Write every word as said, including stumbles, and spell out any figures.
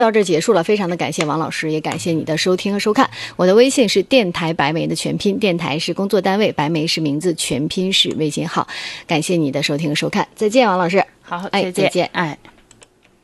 到这结束了，非常的感谢王老师，也感谢你的收听和收看。我的微信是电台白梅的全拼，电台是工作单位，白梅是名字，全拼是微信号。感谢你的收听和收看，再见，王老师。 好， 哎， 再见， 再见， 哎。